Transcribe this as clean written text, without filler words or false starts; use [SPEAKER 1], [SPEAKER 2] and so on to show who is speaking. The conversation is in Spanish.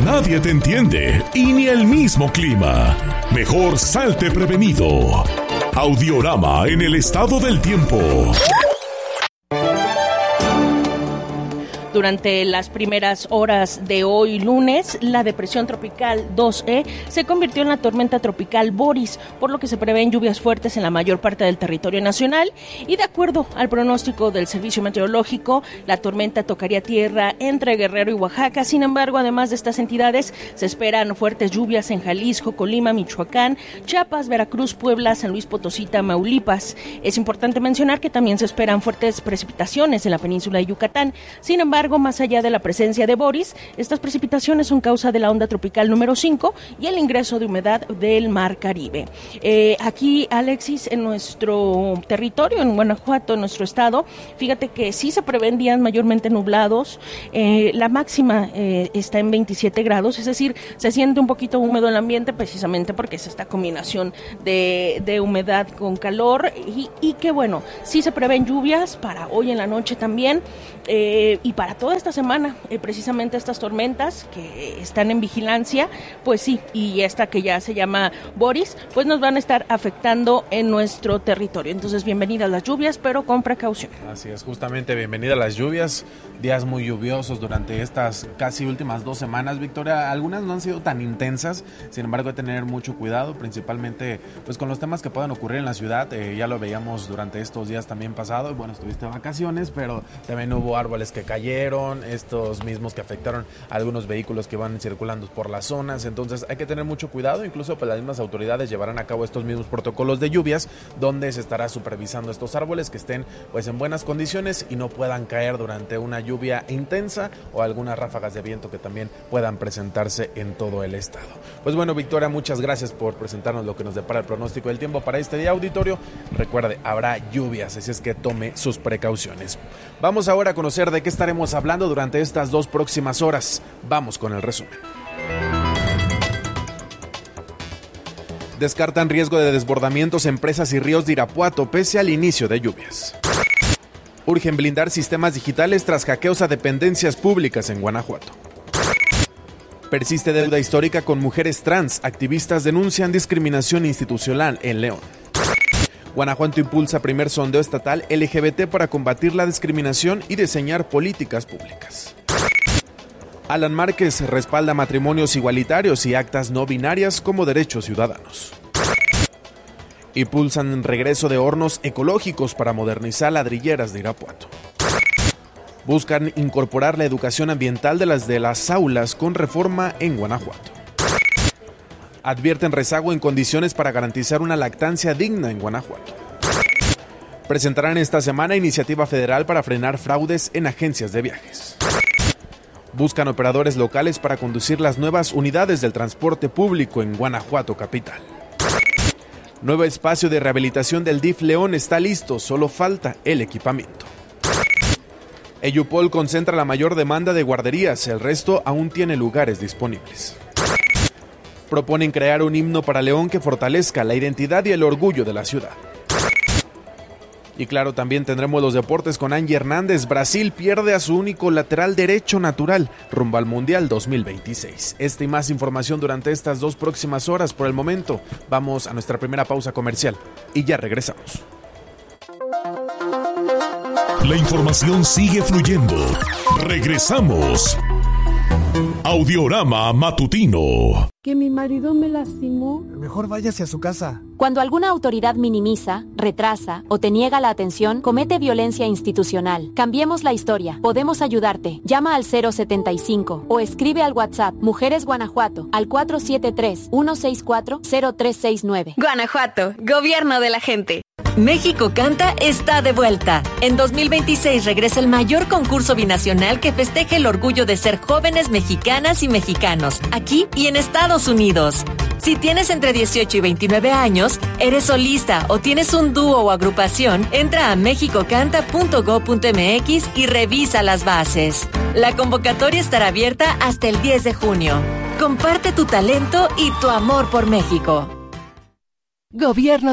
[SPEAKER 1] nadie te entiende y ni el mismo clima. Mejor salte prevenido. Audiorama en el estado del tiempo.
[SPEAKER 2] Durante las primeras horas de hoy lunes, la depresión tropical 2E se convirtió en la tormenta tropical Boris, por lo que se prevén lluvias fuertes en la mayor parte del territorio nacional y de acuerdo al pronóstico del Servicio Meteorológico, la tormenta tocaría tierra entre Guerrero y Oaxaca. Sin embargo, además de estas entidades, se esperan fuertes lluvias en Jalisco, Colima, Michoacán, Chiapas, Veracruz, Puebla, San Luis Potosí, Tamaulipas. Es importante mencionar que también se esperan fuertes precipitaciones en la península de Yucatán. Sin embargo, más allá de la presencia de Boris, estas precipitaciones son causa de la onda tropical número 5 y el ingreso de humedad del Mar Caribe. Aquí, Alexis, en nuestro territorio, en Guanajuato, en nuestro estado, fíjate que sí se prevén días mayormente nublados. La máxima está en 27 grados, es decir, se siente un poquito húmedo el ambiente precisamente porque es esta combinación de humedad con calor y que bueno, sí se prevén lluvias para hoy en la noche también y para toda esta semana, precisamente estas tormentas que están en vigilancia, pues sí, y esta que ya se llama Boris, pues nos van a estar afectando en nuestro territorio. Entonces, bienvenidas las lluvias, pero con precaución.
[SPEAKER 3] Así es, justamente bienvenidas las lluvias, días muy lluviosos durante estas casi últimas 2 semanas, Victoria. Algunas no han sido tan intensas, sin embargo hay que tener mucho cuidado, principalmente pues con los temas que puedan ocurrir en la ciudad. Ya lo veíamos durante estos días también pasados, bueno, estuviste de vacaciones, pero también hubo árboles que cayeron, estos mismos que afectaron a algunos vehículos que van circulando por las zonas. Entonces hay que tener mucho cuidado, incluso pues las mismas autoridades llevarán a cabo estos mismos protocolos de lluvias donde se estará supervisando estos árboles que estén pues en buenas condiciones y no puedan caer durante una lluvia intensa o algunas ráfagas de viento que también puedan presentarse en todo el estado. Pues bueno, Victoria, muchas gracias por presentarnos lo que nos depara el pronóstico del tiempo para este día, auditorio. Recuerde, habrá lluvias, así es que tome sus precauciones. Vamos ahora a conocer de qué estaremos hablando durante estas 2 próximas horas. Vamos con el resumen. Descartan riesgo de desbordamientos en presas y ríos de Irapuato pese al inicio de lluvias. Urgen blindar sistemas digitales tras hackeos a dependencias públicas en Guanajuato. Persiste deuda histórica con mujeres trans. Activistas denuncian discriminación institucional en León. Guanajuato impulsa primer sondeo estatal LGBT para combatir la discriminación y diseñar políticas públicas. Alan Márquez respalda matrimonios igualitarios y actas no binarias como derechos ciudadanos. Impulsan regreso de hornos ecológicos para modernizar ladrilleras de Irapuato. Buscan incorporar la educación ambiental de las aulas con reforma en Guanajuato. Advierten rezago en condiciones para garantizar una lactancia digna en Guanajuato. Presentarán esta semana iniciativa federal para frenar fraudes en agencias de viajes. Buscan operadores locales para conducir las nuevas unidades del transporte público en Guanajuato capital. Nuevo espacio de rehabilitación del DIF León está listo, solo falta el equipamiento. Eyupol concentra la mayor demanda de guarderías, el resto aún tiene lugares disponibles. Proponen crear un himno para León que fortalezca la identidad y el orgullo de la ciudad. Y claro, también tendremos los deportes con Angie Hernández. Brasil pierde a su único lateral derecho natural rumbo al Mundial 2026. Esta y más información durante estas 2 próximas horas. Por el momento, vamos a nuestra primera pausa comercial y ya regresamos.
[SPEAKER 1] La información sigue fluyendo. Regresamos. Audiorama matutino.
[SPEAKER 4] Que mi marido me lastimó.
[SPEAKER 5] Mejor váyase a su casa.
[SPEAKER 6] Cuando alguna autoridad minimiza, retrasa o te niega la atención, comete violencia institucional. Cambiemos la historia. Podemos ayudarte. Llama al 075 o escribe al WhatsApp Mujeres Guanajuato al 473-164-0369.
[SPEAKER 7] Guanajuato, Gobierno de la gente. México Canta está de vuelta. En 2026 regresa el mayor concurso binacional que festeje el orgullo de ser jóvenes mexicanas y mexicanos, aquí y en Estados Unidos. Si tienes entre 18 y 29 años, eres solista o tienes un dúo o agrupación, entra a mexicocanta.go.mx y revisa las bases. La convocatoria estará abierta hasta el 10 de junio. Comparte tu talento y tu amor por México. Gobierno